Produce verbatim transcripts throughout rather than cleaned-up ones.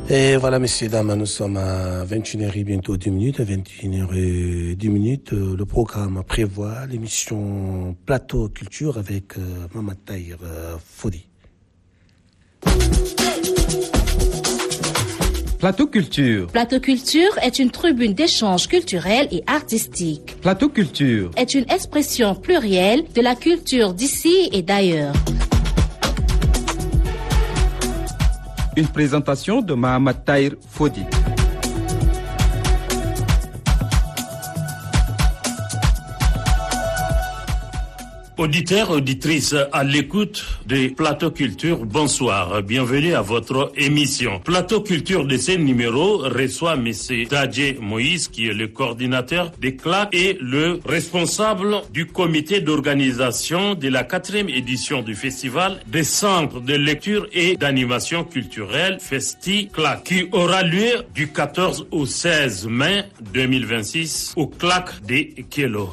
Et voilà, messieurs, dames, nous sommes à vingt et une heures, bientôt dix minutes. À vingt et une heures dix minutes, le programme prévoit l'émission Plateau Culture avec euh, Maman Tahir euh, Fodi. Plateau Culture. Plateau Culture est une tribune d'échange culturel et artistique. Plateau Culture est une expression plurielle de la culture d'ici et d'ailleurs. Une présentation de Mahamat Tahir Fodi. Auditeurs, auditrices, à l'écoute de Plateau Culture, bonsoir. Bienvenue à votre émission. Plateau Culture de ce numéro reçoit M. Dadje Moïse, qui est le coordinateur des C L A C et le responsable du comité d'organisation de la quatrième édition du festival des centres de lecture et d'animation culturelle Festi C L A C, qui aura lieu du quatorze au seize mai deux mille vingt-six au C L A C de Kélo.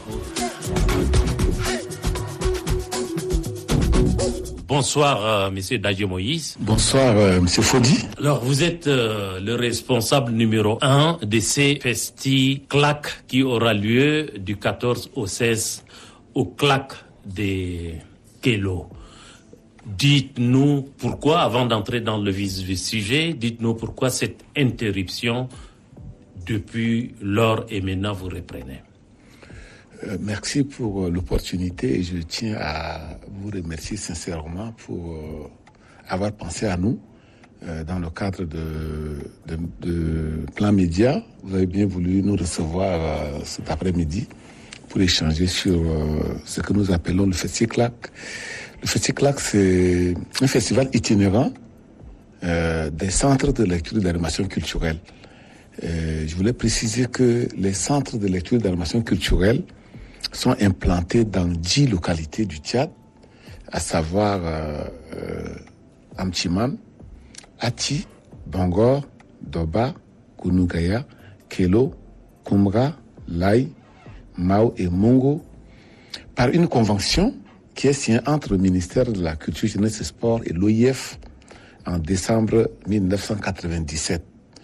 Bonsoir, euh, Monsieur Dadje Moïse. Bonsoir, euh, Monsieur Fodi. Alors, vous êtes euh, le responsable numéro un de ces Festi C L A C qui aura lieu du quatorze au seize au C L A C de Kélo. Dites-nous pourquoi, avant d'entrer dans le vif du sujet, dites-nous pourquoi cette interruption depuis lors et maintenant vous reprenez. Euh, merci pour euh, l'opportunité et je tiens à vous remercier sincèrement pour euh, avoir pensé à nous euh, dans le cadre de, de, de Plan Média. Vous avez bien voulu nous recevoir euh, cet après-midi pour échanger sur euh, ce que nous appelons le Festi C L A C. Le Festi C L A C, c'est un festival itinérant euh, des centres de lecture et d'animation culturelle. Euh, je voulais préciser que les centres de lecture et d'animation culturelle sont implantés dans dix localités du Tchad, à savoir euh, euh, Amtiman, Ati, Bangor, Doba, Kounougaya, Kélo, Koumra, Laï, Mao et Mongo, par une convention qui est signée entre le ministère de la Culture, Jeunesse et Sport et l'O I F en décembre mille neuf cent quatre-vingt-dix-sept.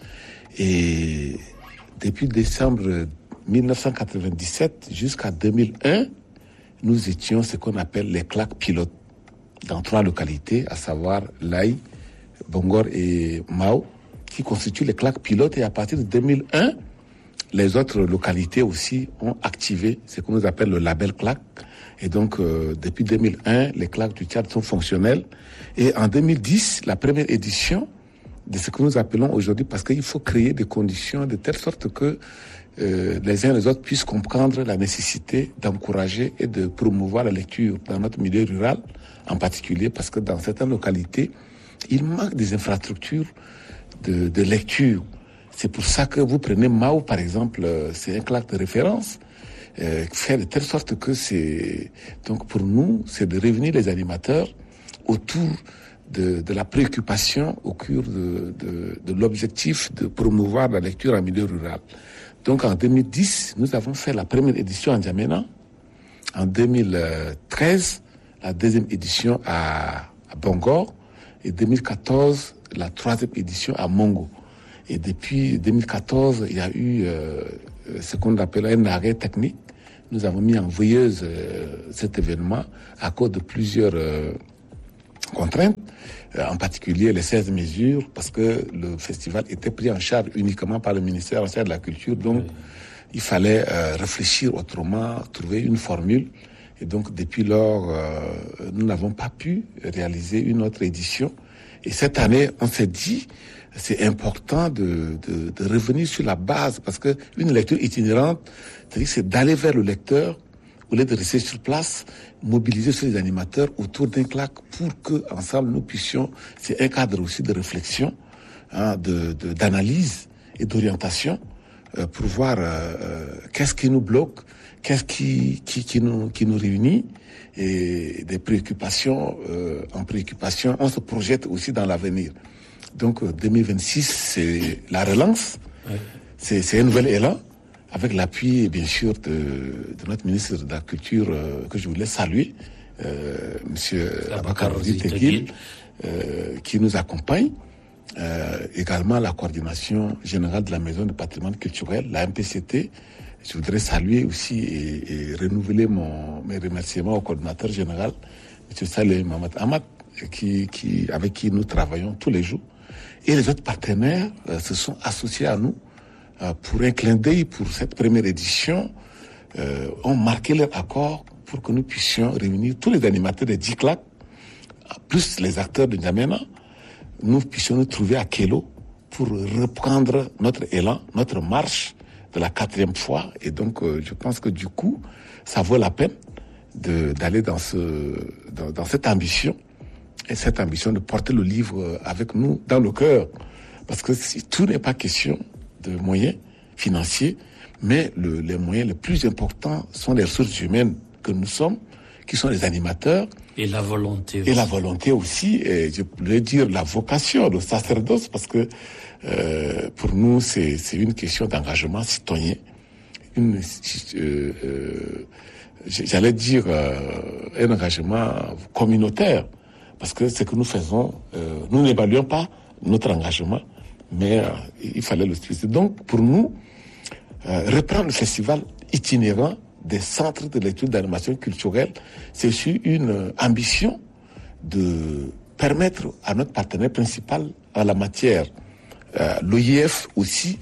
Et depuis décembre mille neuf cent quatre-vingt-dix-sept jusqu'à deux mille un, nous étions ce qu'on appelle les C L A C pilotes dans trois localités, à savoir Laï, Bangor et Mao, qui constituent les C L A C pilotes. Et à partir de deux mille un, les autres localités aussi ont activé ce qu'on nous appelle le label C L A C. Et donc, euh, depuis deux mille un, les C L A C du Tchad sont fonctionnels. Et en deux mille dix, la première édition de ce que nous appelons aujourd'hui, parce qu'il faut créer des conditions de telle sorte que Euh, les uns et les autres puissent comprendre la nécessité d'encourager et de promouvoir la lecture dans notre milieu rural, en particulier parce que dans certaines localités, il manque des infrastructures de, de lecture. C'est pour ça que vous prenez Mao, par exemple, euh, c'est un C L A C de référence, euh, fait de telle sorte que c'est... Donc pour nous, c'est de revenir les animateurs autour de, de la préoccupation, au cœur de, de, de l'objectif de promouvoir la lecture en milieu rural. Donc en deux mille dix, nous avons fait la première édition à N'Djamena. En deux mille treize, la deuxième édition à, à Bangor. Et deux mille quatorze, la troisième édition à Mongo. Et depuis deux mille quatorze, il y a eu euh, ce qu'on appelle un arrêt technique. Nous avons mis en veilleuse euh, cet événement à cause de plusieurs euh, contraintes. En particulier les seize mesures, parce que le festival était pris en charge uniquement par le ministère de la Culture. Donc, oui. il fallait euh, réfléchir autrement, trouver une formule. Et donc, depuis lors, euh, nous n'avons pas pu réaliser une autre édition. Et cette année, on s'est dit, c'est important de, de, de revenir sur la base, parce que une lecture itinérante, c'est-à-dire c'est d'aller vers le lecteur, au lieu de rester sur place, mobiliser sur les animateurs autour d'un C L A C pour que ensemble nous puissions, c'est un cadre aussi de réflexion, hein, de, de, d'analyse et d'orientation euh, pour voir euh, qu'est-ce qui nous bloque, qu'est-ce qui, qui, qui, nous, qui nous réunit, et des préoccupations euh, en préoccupation, on se projette aussi dans l'avenir. Donc deux mille vingt-six, c'est la relance, ouais. c'est, c'est un nouvel élan, avec l'appui, bien sûr, de, de notre ministre de la Culture, euh, que je voulais saluer, euh, M. Abakar Teguil, euh, qui nous accompagne euh, également la coordination générale de la Maison du patrimoine culturel, la M P C T. Je voudrais saluer aussi et, et renouveler mon, mes remerciements au coordinateur général, M. Saleh Mohamed Ahmad, qui, qui, avec qui nous travaillons tous les jours. Et les autres partenaires euh, se sont associés à nous euh, pour un clin d'œil pour cette première édition, euh, ont marqué leur accord pour que nous puissions réunir tous les animateurs de D I C L A C, plus les acteurs de N'Djamena, nous puissions nous trouver à Kélo pour reprendre notre élan, notre marche de la quatrième fois. Et donc, euh, je pense que du coup, ça vaut la peine de, d'aller dans, ce, dans, dans cette ambition, et cette ambition de porter le livre avec nous dans le cœur. Parce que si, tout n'est pas question de moyens financiers, mais le, les moyens les plus importants sont les ressources humaines que nous sommes, qui sont les animateurs. Et la volonté aussi. Et la volonté aussi, et je pourrais dire la vocation, le sacerdoce, parce que euh, pour nous, c'est, c'est une question d'engagement citoyen. Une, euh, euh, j'allais dire euh, un engagement communautaire, parce que ce que nous faisons, euh, nous n'évaluons pas notre engagement, mais euh, il fallait le suivre. Donc, pour nous, euh, reprendre le festival itinérant des centres de lecture d'animation culturelle, c'est aussi une ambition de permettre à notre partenaire principal en la matière, euh, l'O I F aussi,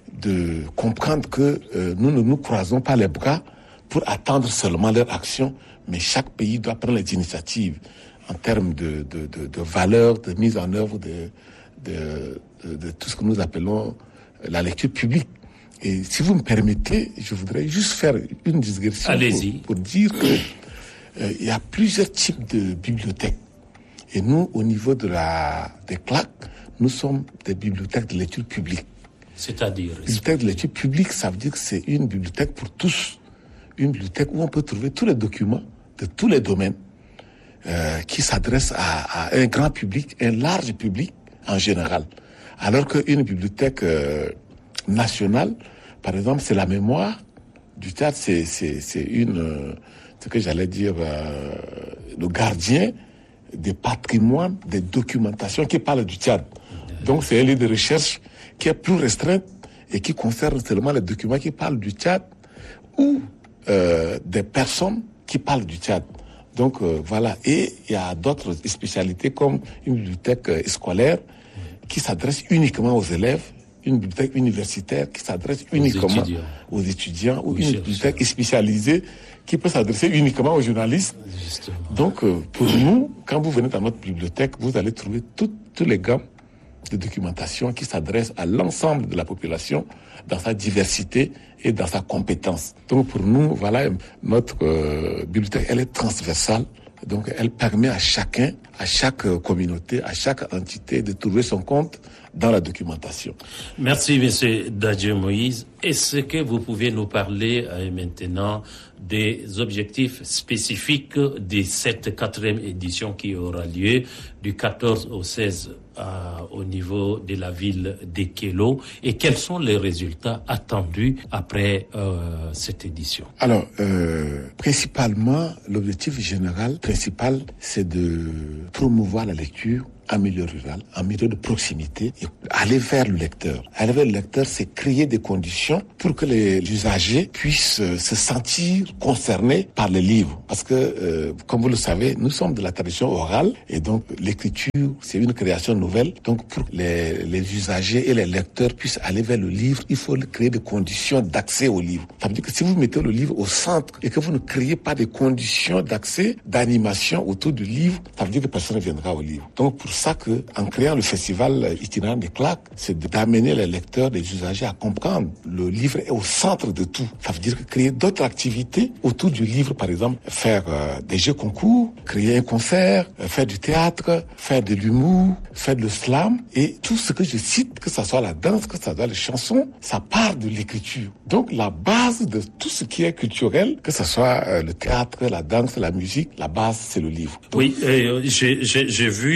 de comprendre que euh, nous ne nous croisons pas les bras pour attendre seulement leur action, mais chaque pays doit prendre les initiatives en termes de, de, de, de valeurs, de mise en œuvre de, de, de, de tout ce que nous appelons la lecture publique. Et si vous me permettez, je voudrais juste faire une digression pour, pour dire que euh, il y a plusieurs types de bibliothèques. Et nous, au niveau de la des C L A C, nous sommes des bibliothèques de lecture publique. C'est-à-dire bibliothèque de lecture publique, ça veut dire que c'est une bibliothèque pour tous, une bibliothèque où on peut trouver tous les documents de tous les domaines euh, qui s'adressent à, à un grand public, un large public en général. Alors qu'une bibliothèque euh, nationale, par exemple, c'est la mémoire du théâtre, c'est, c'est, c'est une, euh, ce que j'allais dire, euh, le gardien des patrimoines, des documentations qui parlent du théâtre. Donc c'est un lieu de recherche qui est plus restreint et qui concerne seulement les documents qui parlent du théâtre ou euh, des personnes qui parlent du théâtre. Donc euh, voilà, et il y a d'autres spécialités comme une bibliothèque euh, scolaire qui s'adresse uniquement aux élèves, une bibliothèque universitaire qui s'adresse uniquement aux étudiants, aux étudiants ou une bibliothèque spécialisée qui peut s'adresser uniquement aux journalistes. Justement. Donc, euh, pour nous, quand vous venez dans notre bibliothèque, vous allez trouver toutes tous les gammes de documentation qui s'adressent à l'ensemble de la population dans sa diversité et dans sa compétence. Donc, pour nous, voilà, notre euh, bibliothèque, elle est transversale. Donc, elle permet à chacun, à chaque communauté, à chaque entité de trouver son compte dans la documentation. Merci, Monsieur Dadje Moïse. Est-ce que vous pouvez nous parler euh, maintenant des objectifs spécifiques de cette quatrième édition qui aura lieu du quatorze au seize euh, au niveau de la ville de Kélo, et quels sont les résultats attendus après euh, cette édition? Alors, euh, principalement, l'objectif général principal, c'est de promouvoir la lecture en milieu rural, en milieu de proximité, et aller vers le lecteur. Aller vers le lecteur, c'est créer des conditions pour que les usagers puissent euh, se sentir concernés par les livres. Parce que, euh, comme vous le savez, nous sommes de la tradition orale, et donc l'écriture, c'est une création nouvelle. Donc, pour que les, les usagers et les lecteurs puissent aller vers le livre, il faut créer des conditions d'accès au livre. Ça veut dire que si vous mettez le livre au centre et que vous ne créez pas des conditions d'accès, d'animation autour du livre, ça veut dire que personne ne viendra au livre. Donc, pour ça que, en créant le festival itinérant des C L A C, c'est d'amener les lecteurs, les usagers à comprendre le livre est au centre de tout. Ça veut dire que créer d'autres activités autour du livre, par exemple, faire euh, des jeux concours, créer un concert, euh, faire du théâtre, faire de l'humour, faire de slam, et tout ce que je cite, que ça soit la danse, que ça soit les chansons, ça part de l'écriture. Donc la base de tout ce qui est culturel, que ce soit euh, le théâtre, la danse, la musique, la base c'est le livre. Donc, oui, euh, j'ai, j'ai, j'ai vu parmi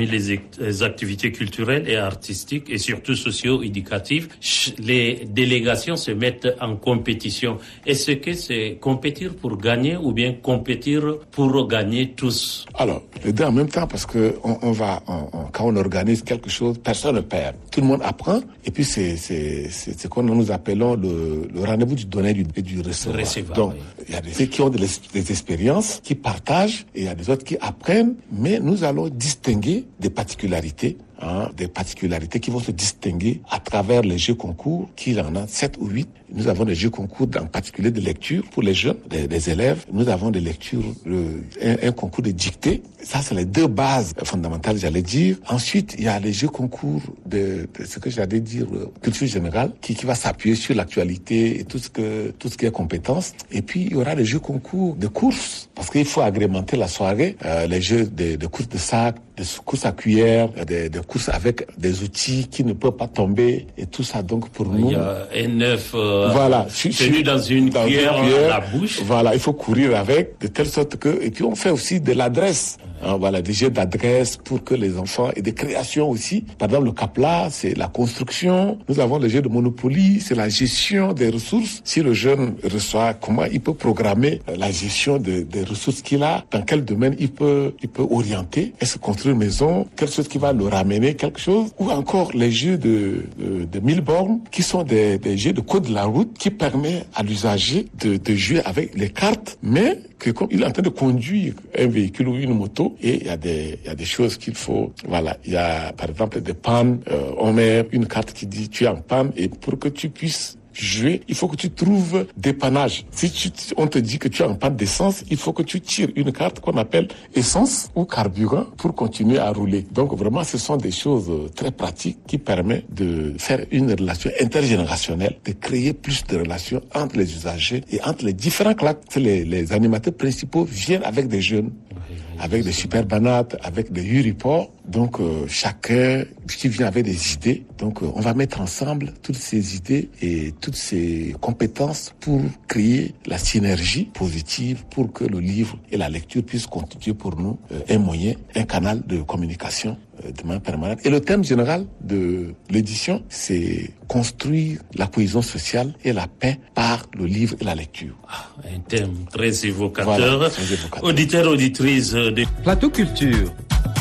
les, les activités culturelles et artistiques et surtout socio-éducatives, les délégations se mettent en compétition. Est-ce que c'est compétir pour gagner ou bien compétir pour gagner tous? Alors, les deux en même temps, parce que on, on va, on, on, quand on organise quelque chose, personne ne perd. Tout le monde apprend, et puis c'est c'est c'est ce que nous appelons le, le rendez-vous du donner et du recevoir. recevoir Donc, il oui. y a des ceux qui ont des, des expériences, qui partagent, et il y a des autres qui apprennent, mais nous allons distinguer des particularités. Hein, des particularités qui vont se distinguer à travers les jeux concours, qu'il en a sept ou huit. Nous avons des jeux concours, en particulier de lecture pour les jeunes, les, les élèves. Nous avons des lectures, le, un, un concours de dictée. Ça, c'est les deux bases fondamentales, j'allais dire. Ensuite, il y a les jeux concours de, de ce que j'allais dire, culture générale, qui, qui va s'appuyer sur l'actualité et tout ce que, tout ce qui est compétences. Et puis, il y aura les jeux concours de courses, parce qu'il faut agrémenter la soirée, euh, les jeux de, de courses de sac, de courses à cuillère, de, de courses avec des outils qui ne peuvent pas tomber et tout ça. Donc pour il nous, il y a un œuf euh, voilà, tenu dans une dans cuillère, une cuillère à la bouche. Voilà, il faut courir avec de telle sorte que et puis on fait aussi de l'adresse. Hein, voilà, des jeux d'adresse pour que les enfants et des créations aussi. Par exemple, le Capla, c'est la construction. Nous avons les jeux de Monopoly, c'est la gestion des ressources. Si le jeune reçoit, comment il peut programmer la gestion de, des ressources qu'il a, dans quel domaine il peut, il peut orienter. Est-ce construire une maison, quelque chose qui va le ramener, quelque chose. Ou encore les jeux de, de, de mille bornes, qui sont des, des jeux de code de la route, qui permet à l'usager de, de jouer avec les cartes, mais que comme il est en train de conduire un véhicule ou une moto, et il y a des, il y a des choses qu'il faut, voilà, il y a par exemple des pannes, euh, on met une carte qui dit tu es en panne, et pour que tu puisses jouer, il faut que tu trouves dépannage. Si tu, on te dit que tu es en panne d'essence, il faut que tu tires une carte qu'on appelle essence ou carburant pour continuer à rouler. Donc vraiment, ce sont des choses très pratiques qui permettent de faire une relation intergénérationnelle, de créer plus de relations entre les usagers et entre les différents classes. Les, les animateurs principaux viennent avec des jeunes, avec des super banates, avec des huriports. Donc euh, chacun qui vient avec des idées. Donc euh, on va mettre ensemble toutes ces idées et toutes ces compétences pour créer la synergie positive pour que le livre et la lecture puissent constituer pour nous euh, un moyen, un canal de communication euh, de manière permanente. Et le thème général de l'édition, c'est construire la cohésion sociale et la paix par le livre et la lecture. Ah, un thème très évocateur. Voilà, très évocateur. Auditeurs, auditrices de Plateau Culture.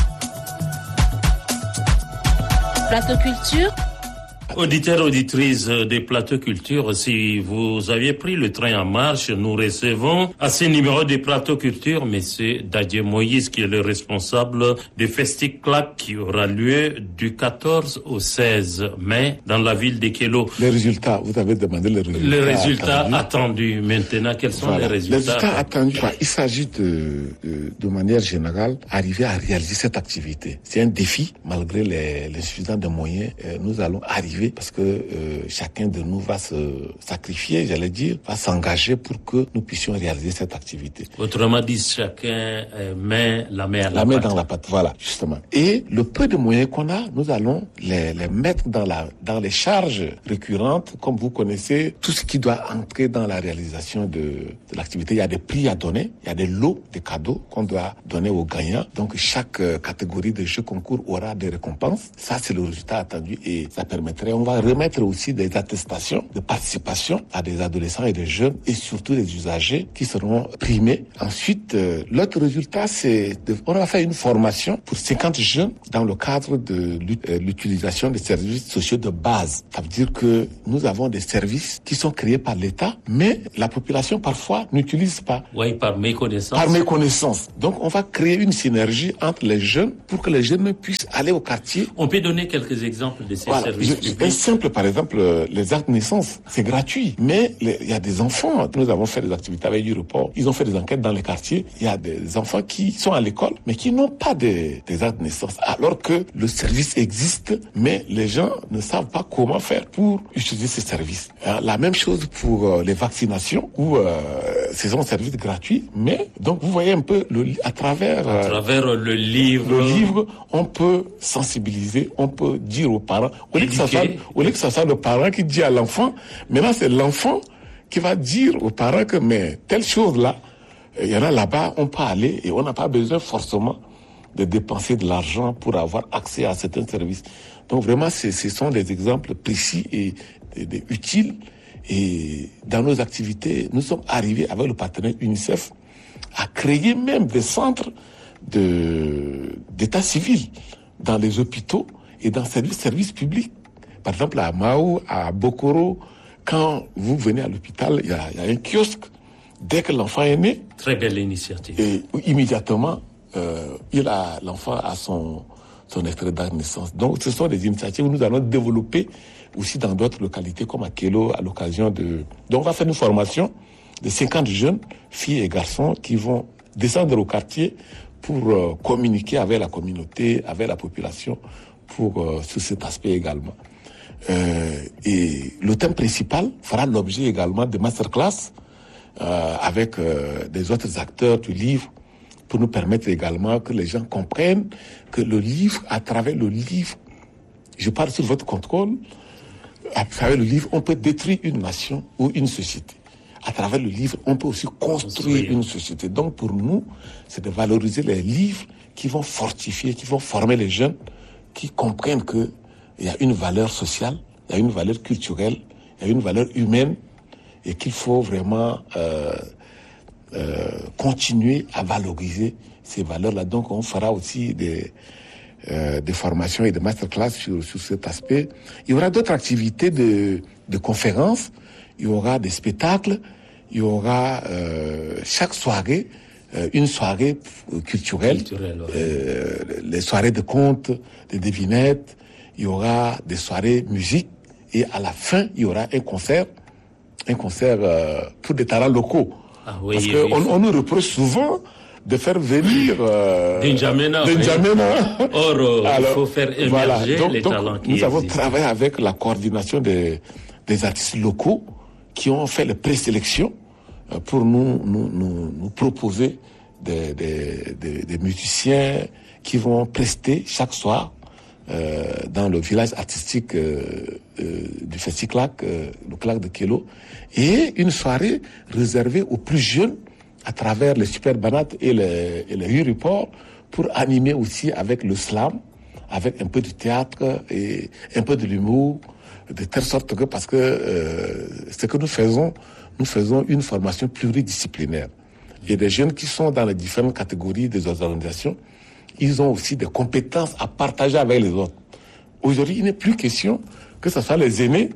Plateau Culture. Auditeurs, auditrices des Plateaux Culture, si vous aviez pris le train en marche, nous recevons à ce numéro des Plateaux Culture M. Dadje Moïse, qui est le responsable du Festiclac qui aura lieu du quatorze au seize mai dans la ville de Kélo. Les résultats, vous avez demandé les résultats. Les résultats attendus. attendus. Maintenant, quels sont voilà. les résultats Les résultats attendus, il s'agit de, de, de manière générale, arriver à réaliser cette activité. C'est un défi, malgré les, les suffisants de moyens, nous allons arriver parce que euh, chacun de nous va se sacrifier, j'allais dire, va s'engager pour que nous puissions réaliser cette activité. Autrement dit, chacun euh, met la main à la, la main pâte. dans la pâte, voilà, justement. Et le peu de moyens qu'on a, nous allons les, les mettre dans la dans les charges récurrentes, comme vous connaissez, tout ce qui doit entrer dans la réalisation de, de l'activité. Il y a des prix à donner, il y a des lots, des cadeaux qu'on doit donner aux gagnants. Donc chaque euh, catégorie de jeux concours aura des récompenses. Ça, c'est le résultat attendu et ça permettrait. On va remettre aussi des attestations de participation à des adolescents et des jeunes et surtout des usagers qui seront primés. Ensuite, euh, l'autre résultat, c'est de, on va faire une formation pour cinquante jeunes dans le cadre de l'utilisation des services sociaux de base. Ça veut dire que nous avons des services qui sont créés par l'État, mais la population parfois n'utilise pas. Oui, par méconnaissance. Par méconnaissance. Donc, on va créer une synergie entre les jeunes pour que les jeunes puissent aller au quartier. On peut donner quelques exemples de ces voilà. services Je, publics. Un simple, par exemple, les actes de naissance, c'est gratuit. Mais il y a des enfants, nous avons fait des activités avec Europort, ils ont fait des enquêtes dans les quartiers. Il y a des enfants qui sont à l'école, mais qui n'ont pas des, des actes de naissance. Alors que le service existe, mais les gens ne savent pas comment faire pour utiliser ces services. La même chose pour les vaccinations, où euh, c'est un service gratuit, mais donc vous voyez un peu le, à travers, à travers euh, le livre, le livre, on peut sensibiliser, on peut dire aux parents, au lieu que ça soit, au lieu que ça soit le parent qui dit à l'enfant, maintenant c'est l'enfant qui va dire aux parents que mais telle chose là, il y en a là-bas, on peut aller et on n'a pas besoin forcément de dépenser de l'argent pour avoir accès à certains services. Donc vraiment, ce sont des exemples précis et, et, et utiles. Et dans nos activités, nous sommes arrivés avec le partenaire UNICEF à créer même des centres de, d'état civil dans les hôpitaux et dans les services publics. Par exemple, à Mao, à Bokoro, quand vous venez à l'hôpital, il y a, y a un kiosque. Dès que l'enfant est né, très belle initiative. Et immédiatement, euh, il a l'enfant a son son extrait de naissance. Donc, ce sont des initiatives que nous allons développer aussi dans d'autres localités comme à Kélo, à l'occasion de. Donc, on va faire une formation de cinquante jeunes filles et garçons qui vont descendre au quartier pour euh, communiquer avec la communauté, avec la population, pour euh, sur cet aspect également. Euh, et le thème principal fera l'objet également de masterclass euh, avec euh, des autres acteurs du livre pour nous permettre également que les gens comprennent que le livre, à travers le livre, je parle sur votre contrôle, à travers le livre, on peut détruire une nation ou une société. À travers le livre, on peut aussi construire oui. une société. Donc pour nous, c'est de valoriser les livres qui vont fortifier, qui vont former les jeunes, qui comprennent que il y a une valeur sociale, il y a une valeur culturelle, il y a une valeur humaine et qu'il faut vraiment euh, euh, continuer à valoriser ces valeurs-là. Donc on fera aussi des, euh, des formations et des masterclass sur, sur cet aspect. Il y aura d'autres activités de, de conférences, il y aura des spectacles, il y aura euh, chaque soirée euh, une soirée culturelle, Culturel, ouais. euh, les soirées de contes, de devinettes. Il y aura des soirées musique et à la fin, il y aura un concert, un concert euh, pour des talents locaux. Ah oui, Parce oui, qu'on oui. on nous reproche souvent de faire venir euh, N'Djamena. N'Djamena. Or, euh, Alors, il faut faire émerger voilà. donc, les donc, talents qui Nous avons existent. travaillé avec la coordination des, des artistes locaux qui ont fait les présélections euh, pour nous, nous, nous, nous proposer des, des, des, des musiciens qui vont prester chaque soir Euh, dans le village artistique euh, euh, du Festiclac, euh, le Clac de Kélo, et une soirée réservée aux plus jeunes à travers les super banates et les, et les Huriport pour animer aussi avec le slam, avec un peu de théâtre et un peu de l'humour, de telle sorte que, parce que euh, ce que nous faisons, nous faisons une formation pluridisciplinaire. Et des jeunes qui sont dans les différentes catégories des organisations, ils ont aussi des compétences à partager avec les autres. Aujourd'hui, il n'est plus question que ce soit les aînés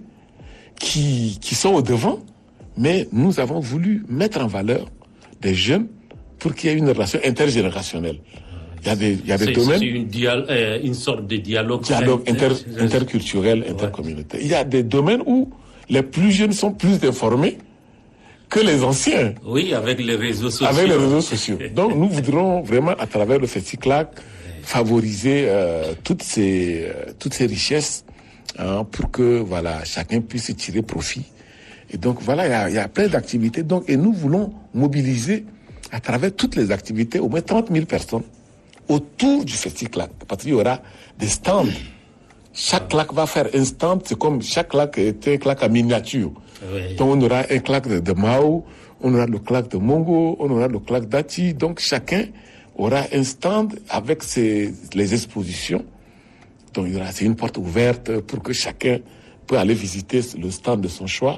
qui, qui sont au devant, mais nous avons voulu mettre en valeur des jeunes pour qu'il y ait une relation intergénérationnelle. Il y a des, il y a des c'est, domaines... C'est une, dial- euh, une sorte de dialogue... Dialogue inter, interculturel, intercommunautaire. Ouais. Il y a des domaines où les plus jeunes sont plus informés que les anciens. Oui, avec les réseaux sociaux. Avec les réseaux sociaux. Donc, nous voudrons vraiment, à travers le Festiclac, favoriser euh, toutes ces euh, toutes ces richesses hein, pour que voilà chacun puisse tirer profit. Et donc voilà, il y a, il y a plein d'activités. Donc, et nous voulons mobiliser à travers toutes les activités au moins trente mille personnes autour du Festiclac, parce qu'il y aura des stands. Chaque claque va faire un stand, c'est comme chaque claque est un claque à miniature. Oui. Donc on aura un claque de, de Mao, on aura le claque de Mongo, on aura le claque d'Ati. Donc chacun aura un stand avec ses, les expositions. Donc il y aura, c'est une porte ouverte pour que chacun peut aller visiter le stand de son choix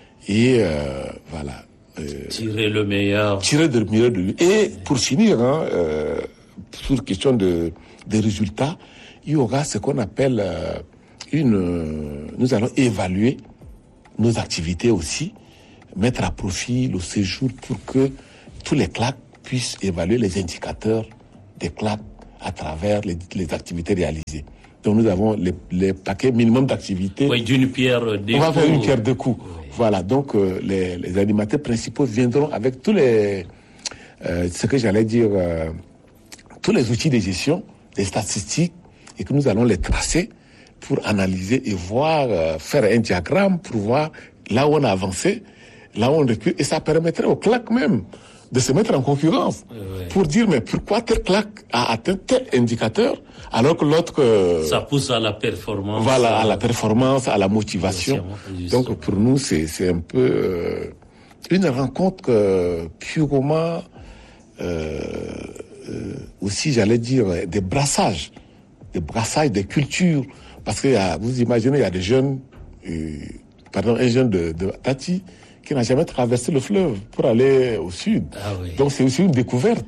et euh, voilà. Euh, tirer le meilleur. Tirer le meilleur de lui. Et pour finir, hein, euh, sur question de des résultats, il y aura ce qu'on appelle euh, une... Euh, nous allons évaluer nos activités aussi, mettre à profit le séjour pour que tous les claques puissent évaluer les indicateurs des claques à travers les, les activités réalisées. Donc nous avons les, les paquets minimum d'activités. Oui, d'une pierre deux coups. On va faire une pierre deux coups. Oui. Voilà, donc euh, les, les animateurs principaux viendront avec tous les... Euh, ce que j'allais dire... Euh, tous les outils de gestion, des statistiques, et que nous allons les tracer pour analyser et voir, euh, faire un diagramme pour voir là où on a avancé, là où on recule. Et ça permettrait aux claques même de se mettre en concurrence oui. pour dire, mais pourquoi tel claque a atteint tel indicateur alors que l'autre... Euh, ça pousse à la performance. Voilà, à la performance, à la motivation. Donc pour nous, c'est, c'est un peu euh, une rencontre euh, purement... Euh, euh, aussi, j'allais dire, des brassages, des brassages des cultures. Parce que y a, vous imaginez, il y a des jeunes, euh, pardon, un jeune de, de Tati qui n'a jamais traversé le fleuve pour aller au sud. Ah oui. Donc c'est aussi une découverte.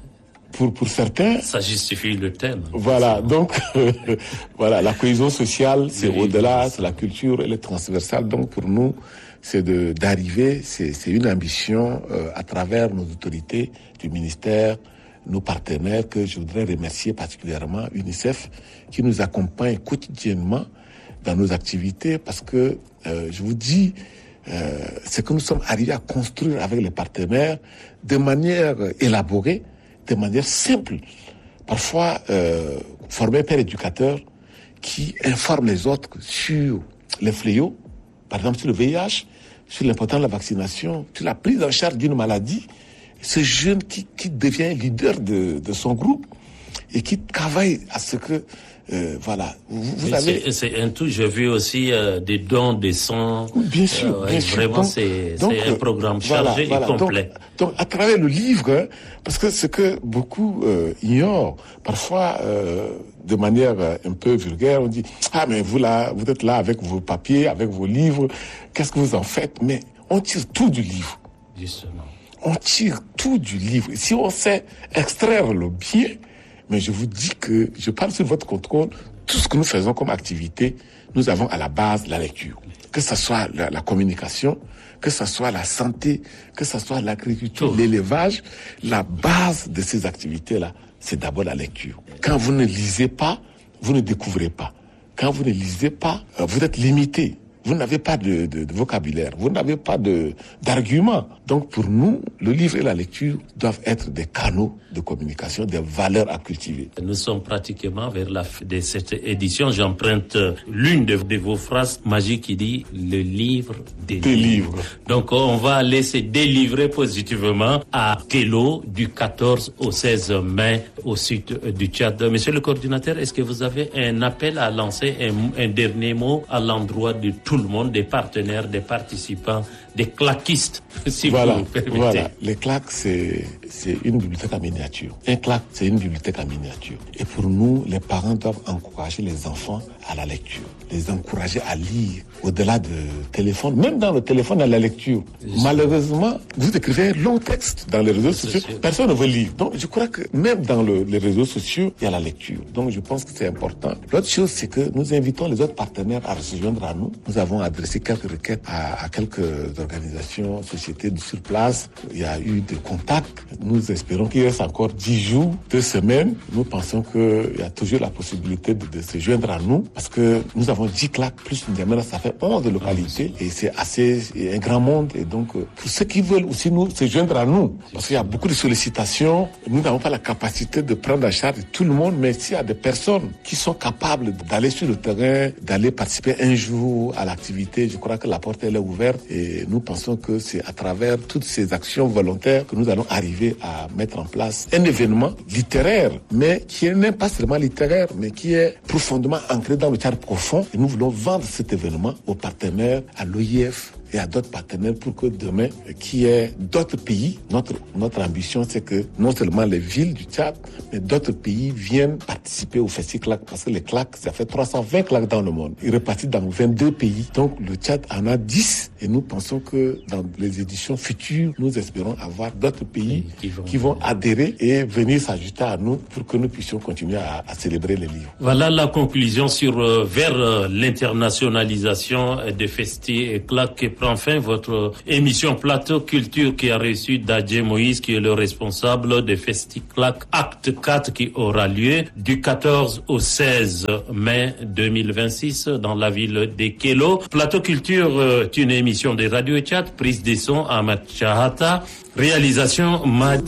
Pour, pour certains... Ça justifie le thème. Voilà, donc euh, voilà, la cohésion sociale, c'est oui, au-delà, oui, c'est la culture, elle est transversale. Donc pour nous, c'est de d'arriver, c'est, c'est une ambition euh, à travers nos autorités du ministère, nos partenaires, que je voudrais remercier particulièrement, UNICEF, qui nous accompagne quotidiennement dans nos activités, parce que, euh, je vous dis, euh, c'est que nous sommes arrivés à construire avec les partenaires de manière élaborée, de manière simple. Parfois, euh, former un père éducateur qui informe les autres sur les fléaux, par exemple sur le V I H, sur l'importance de la vaccination, sur la prise en charge d'une maladie. Ce jeune qui, qui devient leader de, de son groupe et qui travaille à ce que, euh, voilà, vous, vous avez... C'est, c'est un tout, j'ai vu aussi euh, des dons, des sangs. Bien sûr, euh, bien vraiment, sûr. Donc, c'est, donc, c'est un programme chargé voilà, voilà. et complet. Donc, donc, à travers le livre, hein, parce que ce que beaucoup euh, ignorent, parfois, euh, de manière euh, un peu vulgaire, on dit « Ah, mais vous là, vous êtes là avec vos papiers, avec vos livres, qu'est-ce que vous en faites ?» Mais on tire tout du livre. Justement. On tire tout du livre. Si on sait extraire le bien, mais je vous dis que, je parle sur votre contrôle, tout ce que nous faisons comme activité, nous avons à la base la lecture. Que ce soit la, la communication, que ce soit la santé, que ce soit l'agriculture, tout. L'élevage, la base de ces activités-là, c'est d'abord la lecture. Quand vous ne lisez pas, vous ne découvrez pas. Quand vous ne lisez pas, vous êtes limité. Vous n'avez pas de, de, de vocabulaire, vous n'avez pas de, d'arguments. Donc pour nous, le livre et la lecture doivent être des canaux de communication, des valeurs à cultiver. Nous sommes pratiquement vers la fin de cette édition. J'emprunte l'une de, de vos phrases magiques qui dit « le livre des, des livres ». livres. Donc on va aller se délivrer positivement à Kélo du quatorze au seize mai au sud du Tchad. Monsieur le coordinateur, est-ce que vous avez un appel à lancer, un, un dernier mot à l'endroit de tout le monde, des partenaires, des participants, des claquistes, si voilà, vous permettez. Voilà, les claques, c'est, c'est une bibliothèque à miniature. Un claque, c'est une bibliothèque à miniature. Et pour nous, les parents doivent encourager les enfants à la lecture, les encourager à lire, au-delà du téléphone, même dans le téléphone, à la lecture. Je Malheureusement, vous écrivez un long texte dans les réseaux sociaux, sûr. Personne ne veut lire. Donc, je crois que même dans le, les réseaux sociaux, il y a la lecture. Donc, je pense que c'est important. L'autre chose, c'est que nous invitons les autres partenaires à se joindre à nous. Nous avons adressé quelques requêtes à, à quelques organisations, sociétés sur place. Il y a eu des contacts. Nous espérons qu'il reste encore dix jours, deux semaines. Nous pensons qu'il y a toujours la possibilité de, de se joindre à nous parce que nous avons dix claques plus N'Djamena, ça fait onze localités et c'est assez, c'est un grand monde. Et donc, pour ceux qui veulent aussi nous se joindre à nous, parce qu'il y a beaucoup de sollicitations, nous n'avons pas la capacité de prendre en charge tout le monde, mais s'il y a des personnes qui sont capables d'aller sur le terrain, d'aller participer un jour à l'activité, je crois que la porte elle est ouverte et nous pensons que c'est à travers toutes ces actions volontaires que nous allons arriver à mettre en place un événement littéraire, mais qui n'est pas seulement littéraire, mais qui est profondément ancré dans le cadre profond. Et nous voulons vendre cet événement aux partenaires, à l'O I F et à d'autres partenaires pour que demain, qu'il y ait d'autres pays. Notre, notre ambition, c'est que non seulement les villes du Tchad, mais d'autres pays viennent participer au Festi Claque, parce que les claques, ça fait trois cent vingt claques dans le monde. Ils répartissent dans vingt-deux pays. Donc le Tchad en a dix et nous pensons que dans les éditions futures, nous espérons avoir d'autres pays qui vont, qui vont adhérer et venir s'ajouter à nous pour que nous puissions continuer à, à célébrer les livres. Voilà la conclusion sur euh, vers euh, l'internationalisation des Festi et Claques qui prend fin votre émission Plateau Culture qui a reçu Dadje Moïse qui est le responsable des Festi Claques Acte quatre qui aura lieu du quatorze au seize mai deux mille vingt-six dans la ville de Kélo. Plateau Culture est une émission de Radio Tchad, prise des sons Ahmad Chahata, réalisation Mad.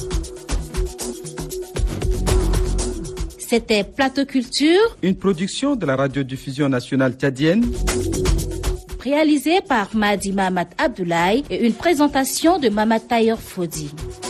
C'était Plateau Culture, une production de la radiodiffusion nationale tchadienne, réalisée par Madi Mahamat Abdoulaye et une présentation de Mamat Taher Fodi.